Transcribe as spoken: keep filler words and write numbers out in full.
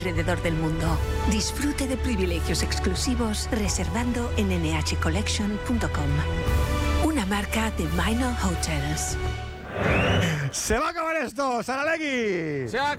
alrededor del mundo. Disfrute de privilegios exclusivos reservando en ene hache collection punto com. Una marca de Minor Hotels. ¡Se va a acabar esto, Saralegui! Se acaba.